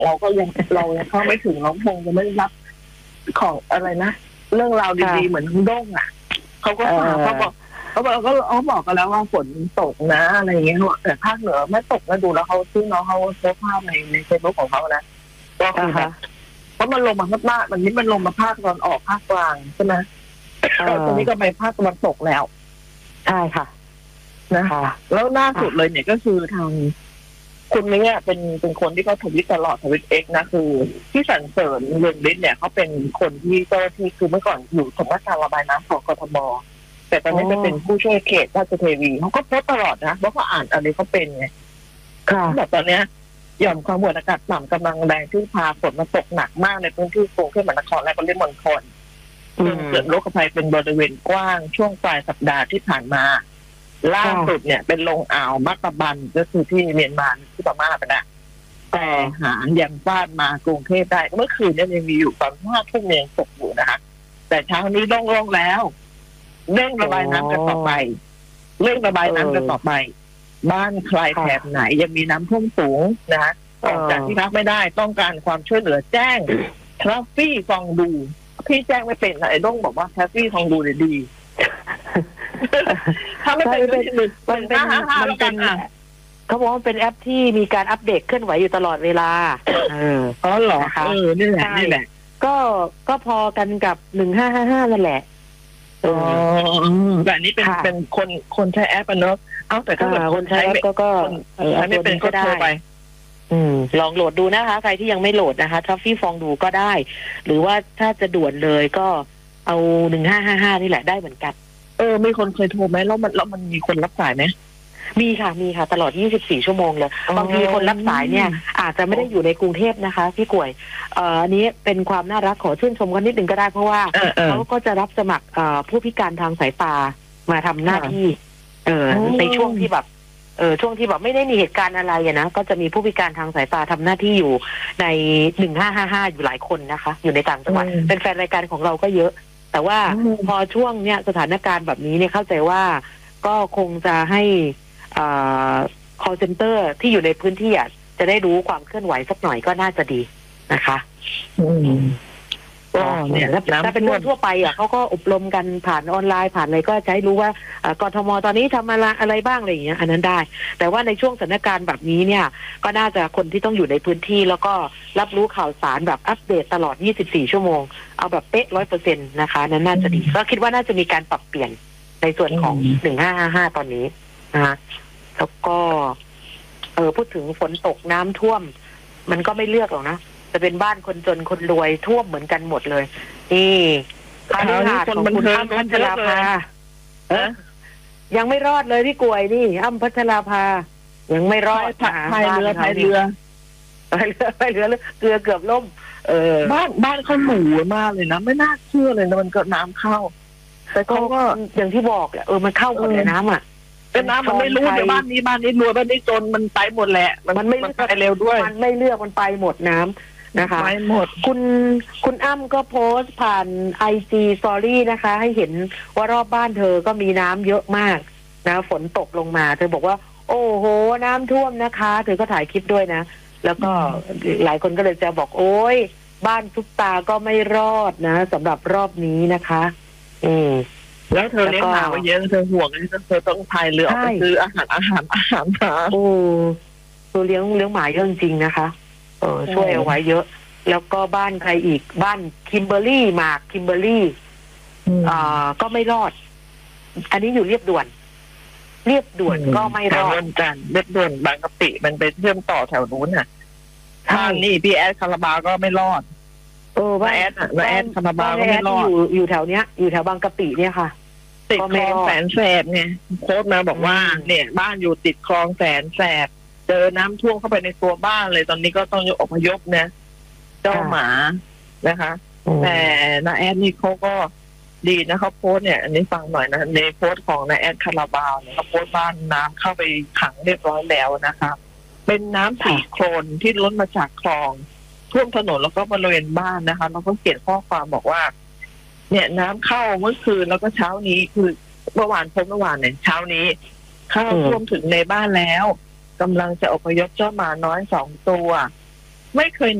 เรายังเข้าไม่ถึงน้องพงษ์จะไม่ได้รับของอะไรนะเรื่องราวดีๆเหมือนน้องด้งอ่ะเขาก็ฝากเขาบอกกันแล้วว่าฝนตกนะอะไรอย่างเงี้ยแต่ภาคเหนือไม่ตกนะดูแล้วเขาซึ่งน้องเขาโพสต์ภาพในเฟซบุ๊กของเขานะก็คือแบบเพราะมันลงมาภาคมันนี้มันลงมาภาคตอนออกภาคกลางใช่ไหมตอนนี้ก็ไปภาคตะวันตกแล้วใช่ค่ะนะคะแล้วล่าสุดเลยเนี่ยก็คือทางคุณเนี่ยเป็นคนที่เขาทวิตตลอดทวิตเอ็กนะคือที่สรรเสริญเรืองฤทธิ์เนี่ยเขาเป็นคนที่เจ้าหน้าที่คือเมื่อก่อนอยู่สำนักการระบายน้ำของกทมแต่ตอนนี้จะเป็นผู้ช่วยเขตราชเทวีเขาก็โพสตลอดนะว่าเขาอ่านอะไรเขาเป็นไงค่ะแบบตอนเนี้ยหย่อมความกดอากาศต่ำกำลังแรงที่พาฝนมาตกหนักมากในพื้นที่กรุงเทพมหานครและปริมณฑลจนเกิดโรคภัยเป็นบริเวณกว้างช่วงปลายสัปดาห์ที่ผ่านมาล่าสุดเนี่ยเป็นลงอ่าวมักกะบันก็คือที่เมียนมาที่พม่าไปนะแต่หางยังฟาดมากรุงเทพได้เมื่อคืนเนี่ยยังมีอยู่ตอน5 ทุ่มยังตกอยู่นะคะแต่เช้านี้โล่งๆแล้วเร่งระบายน้ำกันต่อไปบ้านใครแถบไหนยังมีน้ำท่วมสูงนะออกจากที่พักไม่ได้ต้องการความช่วยเหลือแจ้งทราฟฟี่ฟองดูพี่แจ้งไม่เป็นไอ้ด้งบอกว่าทราฟฟี่ฟองดูเนี่ยดีถ้าไม่เป็นมันเป็นเขาบอกว่าเป็นแอปที่มีการอัปเดตเคลื่อนไหวอยู่ตลอดเวลาอ๋อเหรอคะนี่แหละก็พอกันกับ1555นั่นแหละแต่นี้เป็นคนใช้แอปเนอะเอาแต่ถ้าแบบคนใช้แอปก็ใช้ไม่เป็นก็ได้ลองโหลดดูนะคะใครที่ยังไม่โหลดนะคะทัฟฟี่ฟองดูก็ได้หรือว่าถ้าจะด่วนเลยก็เอา1555นี่แหละได้เหมือนกันมีคนเคยโทรไหมแล้วมันมีคนรับสายไหมมีค่ะตลอด24 ชั่วโมงเลยบางทีคนรับสายเนี่ยอาจจะไม่ได้อยู่ในกรุงเทพนะคะพี่กวยอันนี้เป็นความน่ารักขอชื่นชมกันนิดนึงก็ได้เพราะว่าเขาก็จะรับสมัครผู้พิการทางสายตามาทำหน้าที่ในช่วงที่แบบไม่ได้มีเหตุการณ์อะไรนะก็จะมีผู้พิการทางสายตาทำหน้าที่อยู่ใน1555อยู่หลายคนนะคะอยู่ในต่างจังหวัดเป็นแฟนรายการของเราก็เยอะแต่ว่าพอช่วงเนี้ยสถานการณ์แบบนี้เนี่ยเข้าใจว่าก็คงจะให้call center ที่อยู่ในพื้นที่จะได้รู้ความเคลื่อนไหวสักหน่อยก็น่าจะดีนะคะก็เนี่ยถ้าเป็นเรื่องทั่วไปเขาก็อบรมกันผ่านออนไลน์ผ่านอะไรก็จะให้รู้ว่ากทมตอนนี้ทำอะไรบ้างอะไรอย่างเงี้ยอันนั้นได้แต่ว่าในช่วงสถานการณ์แบบนี้เนี่ยก็น่าจะคนที่ต้องอยู่ในพื้นที่แล้วก็รับรู้ข่าวสารแบบอัปเดตตลอด24 ชั่วโมงเอาแบบเป๊ะ 100% นะคะนั้นน่าจะดีก็คิดว่าน่าจะมีการปรับเปลี่ยนในส่วนของ1555ตอนนี้นะคะแล้วก็พูดถึงฝนตกน้ำท่วมมันก็ไม่เลือกหรอกนะจะเป็นบ้านคนจนคนรวยท่วมเหมือนกันหมดเลยนี่คาลิฮาของคุณอ้ำพัชราภายังไม่รอดเลยพี่กวยนี่อ้ำพัชราภายังไม่รอดพายเรือเรือเกือบล่มบ้านเขาหนูมากเลยนะไม่น่าเชื่อเลยนะมันก็น้ำเข้าแต่ก็อย่างที่บอกแหละมันเข้าหมดเลยน้ำเป็นน้ำมันไม่รู้ในบ้านนี้รวยบ้านนี้จนมันไปหมดแหละมันไม่ไปเร็วด้วยมันไม่เลือกมันไปหมดน้ำนะคะไปหมดคุณอ้ำก็โพสต์ผ่าน IG Story นะคะให้เห็นว่ารอบบ้านเธอก็มีน้ำเยอะมากนะฝนตกลงมาเธอบอกว่าโอ้โหน้ำท่วมนะคะเธอก็ถ่ายคลิปด้วยนะแล้วก็หลายคนก็เลยจะบอกโอ้ยบ้านซุปตาก็ไม่รอดนะสำหรับรอบนี้นะคะแล้วเธอเลี้ยงหมาไว้เยอะเธอห่วงเธอต้องพายเรือออกไปซื้ออาหารมาตัวเลี้ยงหมาเยอะจริงๆนะคะช่วยเอาไว้เยอะแล้วก็บ้านใครอีกบ้านคิมเบอร์รี่หมากคิมเบอร์รี่ก็ไม่รอดอันนี้อยู่เรียบด่วนก็ไม่รอดกันเรียบด่วนบางกะปิมันไปเชื่อมต่อแถวนู้นน่ะทางนี่พี่แอดคาราบาก็ไม่รอดแอดคาราบาก็ไม่รอดอยู่แถวเนี้ยอยู่แถวบางกะปิเนี่ยค่ะติดคลองแสนแสบไงโค้ดมาบอกว่าเนี่ยบ้านอยู่ติดคลองแสนแสบเจอน้ำท่วมเข้าไปในตัวบ้านเลยตอนนี้ก็ต้องอพยพนะเจ้าหมานะคะแต่นาแอดนี่เขาก็ดีนะเขาโพสเนี่ยอันนี้ฟังหน่อยนะในโพสของนาแอดคาราบาวเนี่ยเขาโพสบ้านน้ำเข้าไปขังเรียบร้อยแล้วนะคะเป็นน้ำสีโคลนที่ล้นมาจากคลองท่วมถนนแล้วก็บริเวณบ้านนะคะแล้วก็เขียนข้อความบอกว่าเนี่ยน้ำเข้าเมื่อคืนแล้วก็เช้านี้คือเมื่อวานเนี่ยเช้านี้เข้าท่วมถึงในบ้านแล้วกำลังจะอพยพเจ้าหมาน้อย2 ตัวไม่เคย